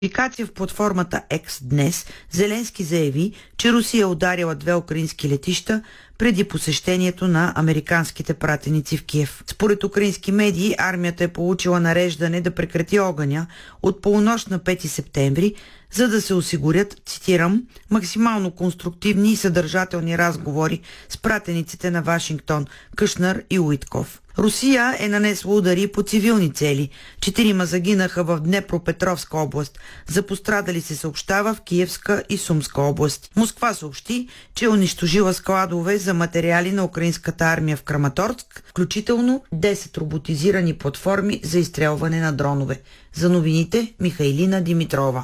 публикация в платформата X днес Зеленски заяви, че Русия ударила 2 украински летища преди посещението на американските пратеници в Киев. Според украински медии, армията е получила нареждане да прекрати огъня от полунощ на 5 септември, за да се осигурят, цитирам, максимално конструктивни и съдържателни разговори с пратениците на Вашингтон, Кушнер и Уитков. Русия е нанесла удари по цивилни цели. 4 загинаха в Днепропетровска област. За пострадали се съобщава в Киевска и Сумска област. Москва съобщи, че е унищожила складове за материали на украинската армия в Краматорск, включително 10 роботизирани платформи за изстрелване на дронове. За новините Михайлина Димитрова.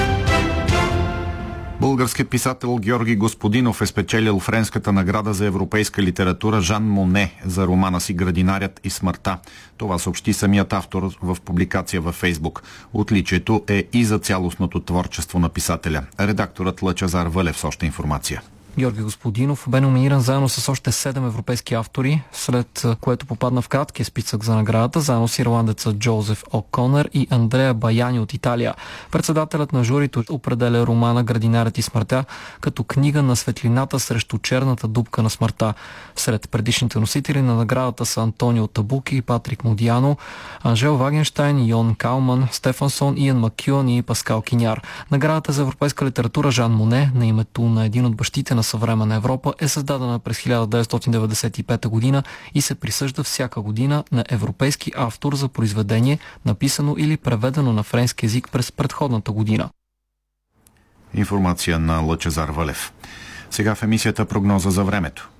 Българският писател Георги Господинов е спечелил френската награда за европейска литература Жан Моне за романа си «Градинарят и смъртта». Това съобщи самият автор в публикация във Фейсбук. Отличието е и за цялостното творчество на писателя. Редакторът Лъчезар Вълев с още информация. Георги Господинов бе номиниран заедно с още 7 европейски автори, след което попадна в краткия списък за наградата, заедно с ирландеца Джозеф О'Конър и Андреа Баяни от Италия. Председателят на журито определя романа «Градинарят и смъртта» като книга на светлината срещу черната дупка на смъртта. Сред предишните носители на наградата са Антонио Табуки и Патрик Модиано, Анжел Вагенштайн, Йон Кауман, Стефансон, Иан Макюан и Паскал Киняр. Наградата за европейска литература Жан Моне, на името на един от бащите на съвременна Европа, е създадена през 1995 година и се присъжда всяка година на европейски автор за произведение, написано или преведено на френски език през предходната година. Информация на Лъчезар Вълев. Сега в емисията прогноза за времето.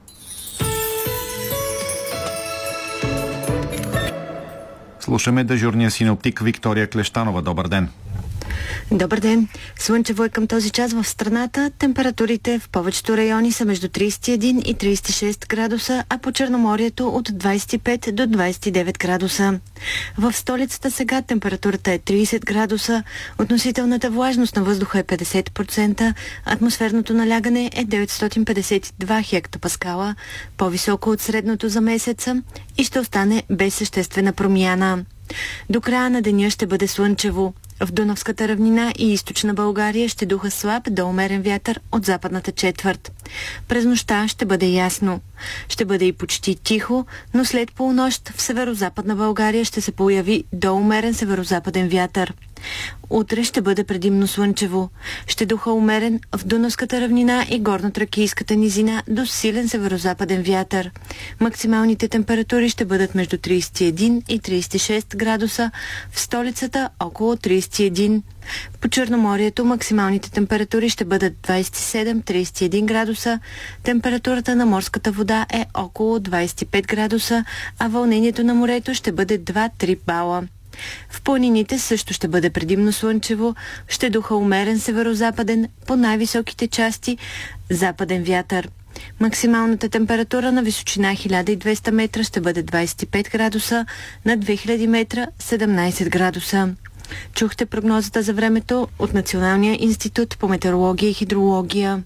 Слушаме дежурния синоптик Виктория Клещанова. Добър ден! Добър ден! Слънчево е към този час в страната. Температурите в повечето райони са между 31 и 36 градуса, а по Черноморието от 25 до 29 градуса. В столицата сега температурата е 30 градуса, относителната влажност на въздуха е 50%, атмосферното налягане е 952 хектопаскала, по-високо от средното за месеца и ще остане без съществена промяна. До края на деня ще бъде слънчево. В Дунавската равнина и източна България ще духа слаб до умерен вятър от западната четвърт. През нощта ще бъде ясно. Ще бъде и почти тихо, но след полунощ в северозападна България ще се появи до умерен северозападен вятър. Утре ще бъде предимно слънчево. Ще духа умерен в Дунавската равнина и горно-тракийската низина до силен северозападен вятър. Максималните температури ще бъдат между 31 и 36 градуса, в столицата около 31. По Черноморието максималните температури ще бъдат 27-31 градуса, температурата на морската вода е около 25 градуса, а вълнението на морето ще бъде 2-3 бала. В планините също ще бъде предимно слънчево, ще духа умерен северозападен, по най-високите части западен вятър. Максималната температура на височина 1200 метра ще бъде 25 градуса, на 2000 метра 17 градуса. Чухте прогнозата за времето от Националния институт по метеорология и хидрология.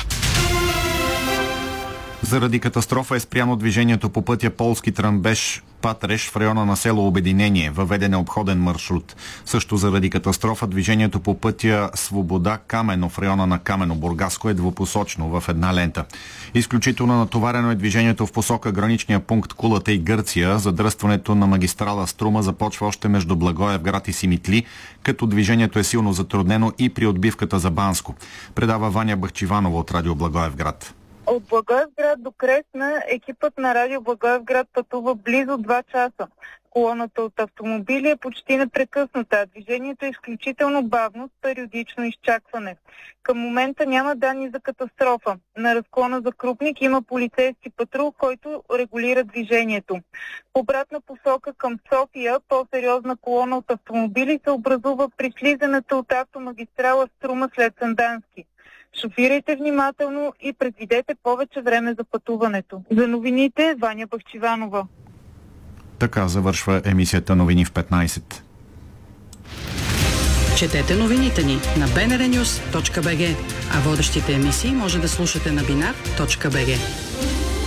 Заради катастрофа е спряно движението по пътя Полски Тръмбеш-Патреш в района на село Обединение. Въведен е обходен маршрут. Също заради катастрофа движението по пътя Свобода-Камено в района на Камено-Бургаско е двупосочно в една лента. Изключително натоварено е движението в посока граничния пункт Кулата и Гърция. Задръстването на магистрала Струма започва още между Благоевград и Симитли, като движението е силно затруднено и при отбивката за Банско. Предава Ваня Бахчиванова от Радио Благоевград. От Благоевград до Кресна екипът на Радио Благоевград пътува близо 2 часа. Колоната от автомобили е почти непрекъсната, движението е изключително бавно с периодично изчакване. Към момента няма данни за катастрофа. На разклона за Крупник има полицейски патрул, който регулира движението. В обратна посока към София по-сериозна колона от автомобили се образува при слизането от автомагистрала Струма след Сандански. Шофирайте внимателно и предвидете повече време за пътуването. За новините, Ваня Бахчиванова. Така завършва емисията Новини в 15. Четете новините ни на bnrnews.bg, а водещите емисии може да слушате на binar.bg.